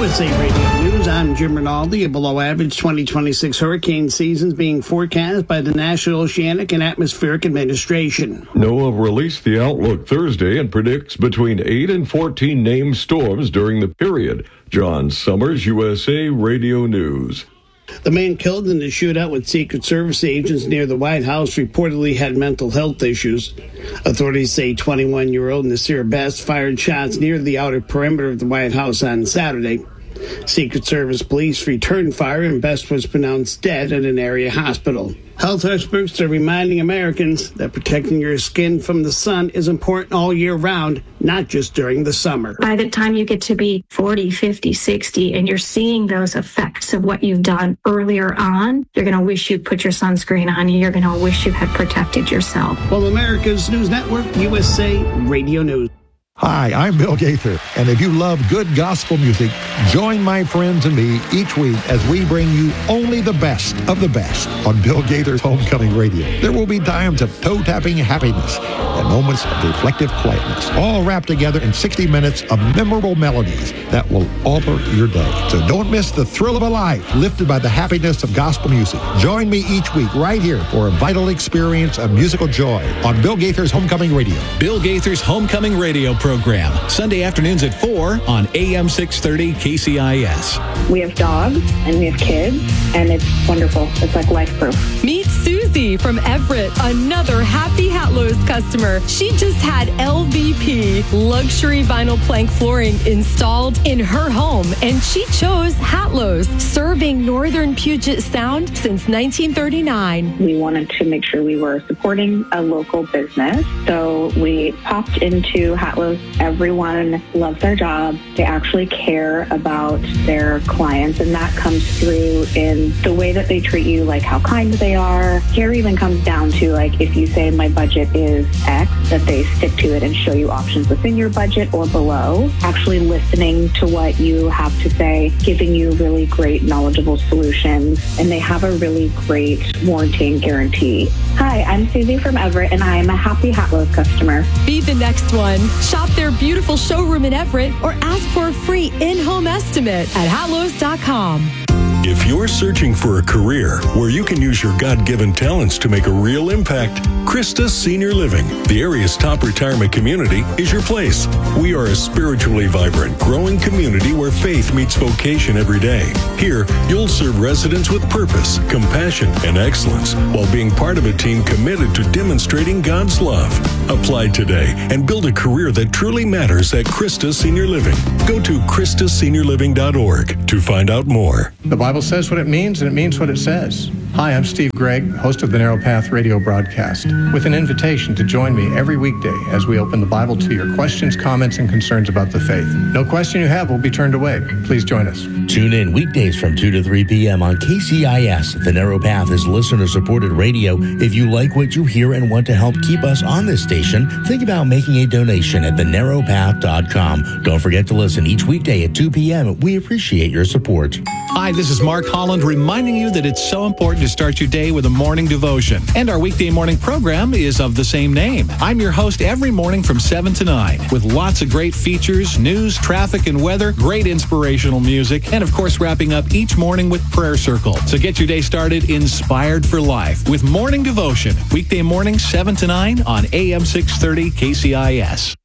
USA Radio News, I'm Jim Rinaldi. A below-average 2026 hurricane season is being forecast by the National Oceanic and Atmospheric Administration. NOAA released the outlook Thursday and predicts between 8 and 14 named storms during the period. John Summers, USA Radio News. The man killed in the shootout with Secret Service agents near the White House reportedly had mental health issues. Authorities say 21-year-old Nasir Best fired shots near the outer perimeter of the White House on Saturday. Secret Service police returned fire and Best was pronounced dead at an area hospital. Health experts are reminding Americans that protecting your skin from the sun is important all year round, not just during the summer. By the time you get to be 40, 50, 60, and you're seeing those effects of what you've done earlier on, you're going to wish you'd put your sunscreen on. You're going to wish you had protected yourself. Well, America's News Network, USA Radio News. Hi, I'm Bill Gaither, and if you love good gospel music, join my friends and me each week as we bring you only the best of the best on Bill Gaither's Homecoming Radio. There will be times of toe-tapping happiness and moments of reflective quietness, all wrapped together in 60 minutes of memorable melodies that will alter your day. So don't miss the thrill of a life lifted by the happiness of gospel music. Join me each week right here for a vital experience of musical joy on Bill Gaither's Homecoming Radio. Bill Gaither's Homecoming Radio program, Sunday afternoons at 4 on AM 630 KCIS. We have dogs and we have kids, and it's wonderful. It's like life proof. Meet Susie from Everett, another happy Hatlo's customer. She just had LVP, luxury vinyl plank flooring, installed in her home, and she chose Hatlo's, serving northern Puget Sound since 1939. We wanted to make sure we were supporting a local business, so we popped into Hatlo's. Everyone loves their job. They actually care about their clients, and that comes through in the way that they treat you, like how kind they are. Care even comes down to, like, if you say my budget is X, that they stick to it and show you options within your budget or below, actually listening to what you have to say, giving you really great, knowledgeable solutions, and they have a really great warranty and guarantee. Hi, I'm Susie from Everett, and I am a happy Hatlo's customer. Be the next one. Shop their beautiful showroom in Everett or ask for a free in-home estimate at hatlos.com. If you're searching for a career where you can use your God-given talents to make a real impact, Christus Senior Living, the area's top retirement community, is your place. We are a spiritually vibrant, growing community where faith meets vocation every day. Here, you'll serve residents with purpose, compassion, and excellence while being part of a team committed to demonstrating God's love. Apply today and build a career that truly matters at Christus Senior Living. Go to ChristusSeniorLiving.org to find out more. The Bible says what it means, and it means what it says. Hi, I'm Steve Gregg, host of the Narrow Path radio broadcast, with an invitation to join me every weekday as we open the Bible to your questions, comments, and concerns about the faith. No question you have will be turned away. Please join us. Tune in weekdays from 2 to 3 p.m. on KCIS. The Narrow Path is listener-supported radio. If you like what you hear and want to help keep us on this station, think about making a donation at thenarrowpath.com. Don't forget to listen each weekday at 2 p.m. We appreciate your support. Hi, this is Mark Holland reminding you that it's so important to start your day with a morning devotion. And our weekday morning program is of the same name. I'm your host every morning from 7 to 9 with lots of great features, news, traffic, and weather, great inspirational music, and of course wrapping up each morning with Prayer Circle. So get your day started inspired for life with morning devotion. Weekday morning 7 to 9 on AM 630 KCIS.